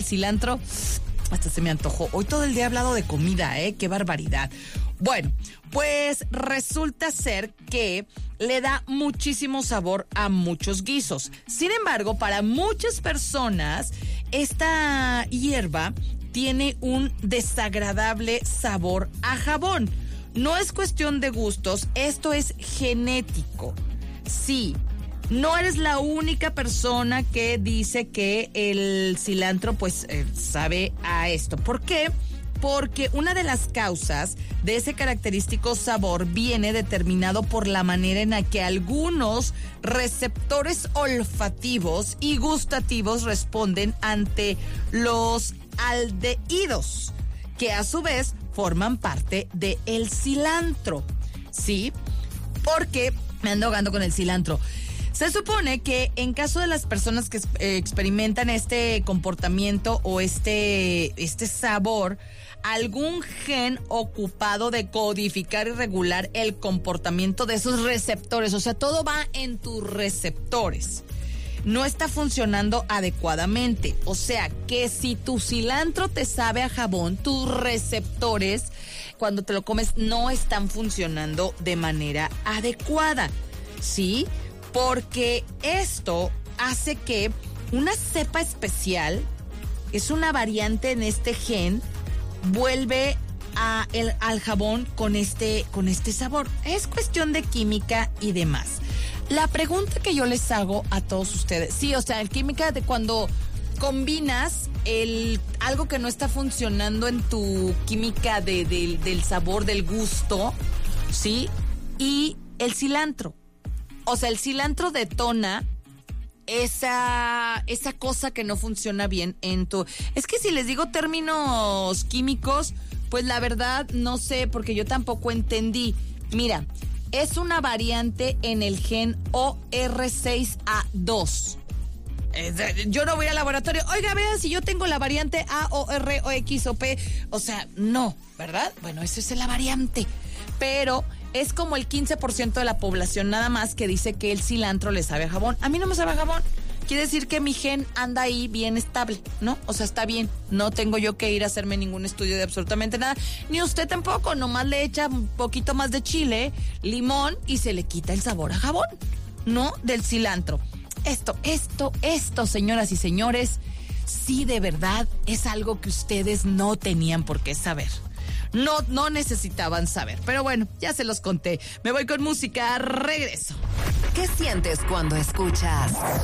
cilantro, hasta se me antojó. Hoy todo el día he hablado de comida, qué barbaridad. Bueno, pues resulta ser que le da muchísimo sabor a muchos guisos. Sin embargo, para muchas personas, esta hierba tiene un desagradable sabor a jabón. No es cuestión de gustos, esto es genético. Sí, no eres la única persona que dice que el cilantro pues sabe a esto. ¿Por qué? Porque una de las causas de ese característico sabor viene determinado por la manera en la que algunos receptores olfativos y gustativos responden ante los aldehídos, que a su vez forman parte del cilantro. ¿Sí? Porque me ando ahogando con el cilantro. Se supone que en caso de las personas que experimentan este comportamiento o este sabor, algún gen ocupado de codificar y regular el comportamiento de esos receptores, o sea, todo va en tus receptores, no está funcionando adecuadamente. O sea, que si tu cilantro te sabe a jabón, tus receptores, cuando te lo comes, no están funcionando de manera adecuada, ¿sí? Porque esto hace que una cepa especial, es una variante en este gen, vuelve al jabón con este sabor. Es cuestión de química y demás. La pregunta que yo les hago a todos ustedes, sí, o sea, el química de cuando combinas algo que no está funcionando en tu química del sabor, del gusto, ¿sí? Y el cilantro. O sea, el cilantro detona esa cosa que no funciona bien en tu... Es que si les digo términos químicos, pues la verdad no sé, porque yo tampoco entendí. Mira, es una variante en el gen OR6A2. Yo no voy al laboratorio, oiga, vean si yo tengo la variante A, O, R, O, X o P. O sea, no, ¿verdad? Bueno, esa es la variante. Pero es como el 15% de la población nada más que dice que el cilantro le sabe a jabón. A mí no me sabe a jabón. Quiere decir que mi gen anda ahí bien estable, ¿no? O sea, está bien. No tengo yo que ir a hacerme ningún estudio de absolutamente nada. Ni usted tampoco. Nomás le echa un poquito más de chile, limón y se le quita el sabor a jabón, ¿no? Del cilantro. Esto, señoras y señores, sí de verdad es algo que ustedes no tenían por qué saber. No necesitaban saber. Pero bueno, ya se los conté. Me voy con música, regreso. ¿Qué sientes cuando escuchas